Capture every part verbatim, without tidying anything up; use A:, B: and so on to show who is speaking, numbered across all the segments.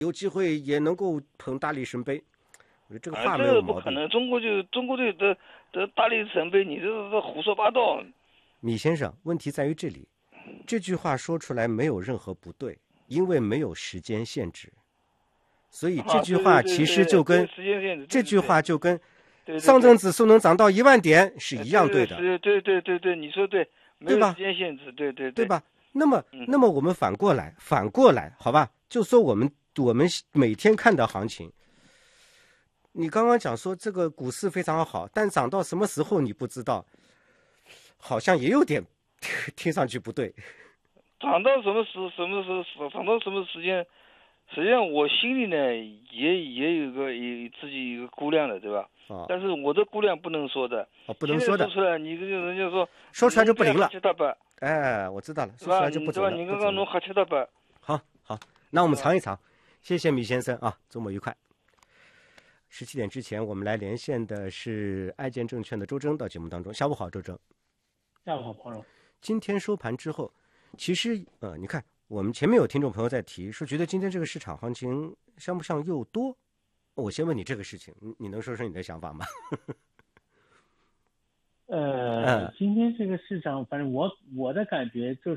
A: 有机会也能够捧大力神杯。我觉得这个
B: 啊，
A: 话
B: 这
A: 没有毛病。
B: 个不可能，中国就中国队的的大力神杯，你这是胡说八道。
A: 米先生，问题在于这里，这句话说出来没有任何不对，因为没有时间限制。所以这
B: 啊，
A: 句
B: 对对对
A: 话其实就跟
B: 对，时间限制，
A: 这句话就跟
B: 对对对，
A: 上证指数能涨到一万点是一样
B: 对
A: 的，
B: 对对对对对，你说对，没有时
A: 对吧？
B: 间限制，对对
A: 对吧？那么，那么我们反过来，反过来，好吧？就说我们我们每天看到行情，你刚刚讲说这个股市非常好，但涨到什么时候你不知道，好像也有点听上去不对。
B: 涨到什么时什么时候涨到什么时间？实际上我心里呢也也有个有自己一个估量的，对吧？
A: 哦、
B: 但是我的估量不能说的，
A: 哦，不能说的，
B: 说出来你这个人家说
A: 说出来就不灵了。
B: 七大八，
A: 哎，我知道了，说出
B: 是吧？
A: 来就不走了。
B: 对吧？你刚刚弄黑七大八。
A: 好好，那我们尝一尝。谢谢米先生啊，周末愉快。十七点之前，我们来连线的是爱建证券的周征到节目当中。下午好，周征。
C: 下午好，朋友。
A: 今天收盘之后，其实呃，你看我们前面有听众朋友在提说，觉得今天这个市场行情像不像又多？我先问你这个事情，你你能说说你的想法吗？
C: 呃，嗯、今天这个市场，反正我我的感觉就是，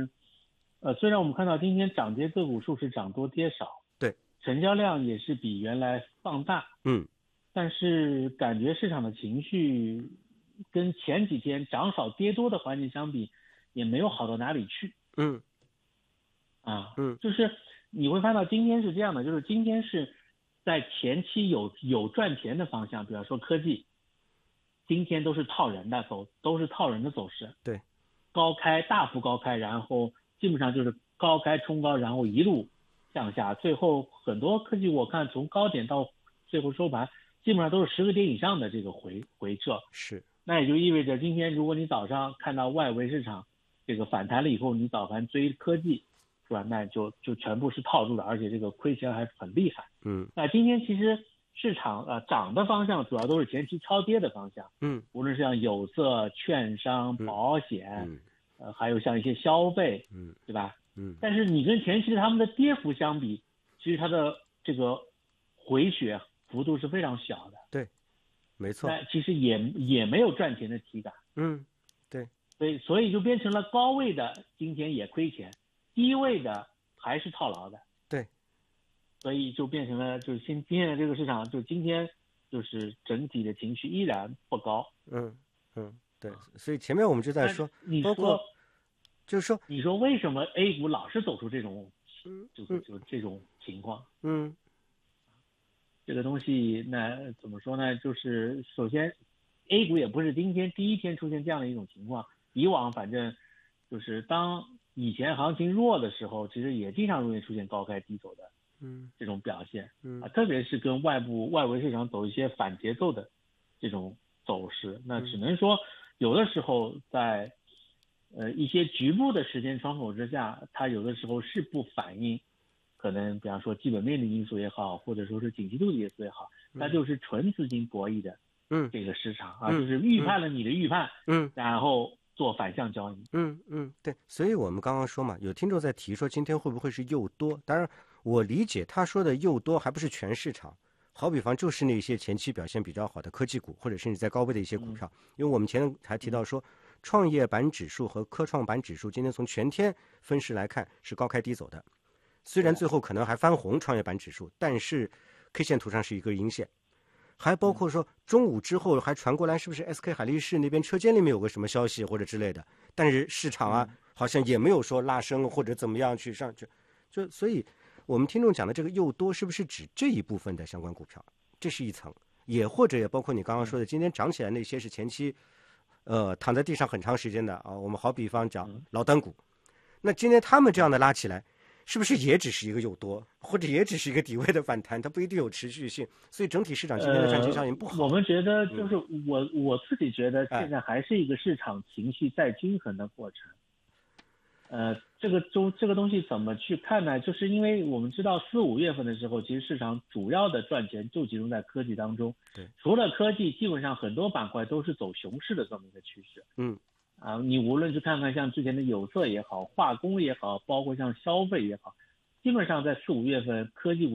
C: 呃，虽然我们看到今天涨跌个股数是涨多跌少，
A: 对，
C: 成交量也是比原来放大，
A: 嗯，
C: 但是感觉市场的情绪跟前几天涨少跌多的环境相比，也没有好到哪里去，
A: 嗯，
C: 啊，
A: 嗯，
C: 就是你会看到今天是这样的，就是今天是在前期有有赚钱的方向，比方说科技。今天都是套人的走，都是套人的走势。
A: 对，
C: 高开大幅高开，然后基本上就是高开冲高，然后一路向下，最后很多科技我看从高点到最后收盘，基本上都是十个点以上的这个回回撤。
A: 是，
C: 那也就意味着今天如果你早上看到外围市场这个反弹了以后，你早盘追科技，是吧？那就就全部是套住了，而且这个亏钱还很厉害。
A: 嗯，
C: 那今天其实。市场呃涨的方向主要都是前期超跌的方向，
A: 嗯，
C: 无论是像有色、券商、保险，
A: 嗯，
C: 呃，还有像一些消费，
A: 嗯，
C: 对吧？
A: 嗯，
C: 但是你跟前期他们的跌幅相比，其实它的这个回血幅度是非常小的。
A: 对，没错。
C: 那其实也也没有赚钱的体感。
A: 嗯，对。
C: 所以所以就变成了高位的今天也亏钱，低位的还是套牢的。所以就变成了，就是今今天的这个市场，就今天就是整体的情绪依然不高。
A: 嗯嗯，对。所以前面我们就在说，
C: 你
A: 包括就是说，
C: 你说为什么 A 股老是走出这种，就就就这种情况？
A: 嗯，
C: 这个东西那怎么说呢？就是首先 A 股也不是今天第一天出现这样的一种情况，以往反正就是当以前行情弱的时候，其实也经常容易出现高开低走的。
A: 嗯，
C: 这种表现，
A: 嗯
C: 啊，特别是跟外部外围市场走一些反节奏的这种走势，那只能说有的时候在呃一些局部的时间窗口之下，它有的时候是不反映可能比方说基本面的因素也好，或者说是景气度的因素也好，它就是纯资金博弈的
A: 嗯
C: 这个市场
A: 嗯
C: 啊，就是预判了你的预判，
A: 嗯，
C: 然后做反向交易。
A: 嗯嗯，对，所以我们刚刚说嘛，有听众在提说今天会不会是又多？当然。我理解他说的又多，还不是全市场。好比方就是那些前期表现比较好的科技股，或者甚至在高位的一些股票。因为我们前还提到说，创业板指数和科创板指数今天从全天分时来看是高开低走的。虽然最后可能还翻红创业板指数，但是 K 线图上是一根阴线。还包括说中午之后还传过来是不是 S K 海力士那边车间里面有个什么消息或者之类的，但是市场啊好像也没有说拉升或者怎么样去上去，就所以。我们听众讲的这个又多，是不是指这一部分的相关股票？这是一层，也或者也包括你刚刚说的，今天涨起来那些是前期，呃，躺在地上很长时间的啊。我们好比方讲老单股，那今天他们这样的拉起来，是不是也只是一个又多，或者也只是一个底位的反弹？它不一定有持续性，所以整体市场今天的赚钱效应不好。
C: 呃、我们觉得就是我、
A: 嗯、
C: 我自己觉得现在还是一个市场情绪再均衡的过程。呃，这个中这个东西怎么去看呢？就是因为我们知道四五月份的时候，其实市场主要的赚钱就集中在科技当中。
A: 对，
C: 除了科技，基本上很多板块都是走熊市的这么一个趋势。
A: 嗯，
C: 啊，你无论是看看像之前的有色也好，化工也好，包括像消费也好， 基本上在四五月份科技股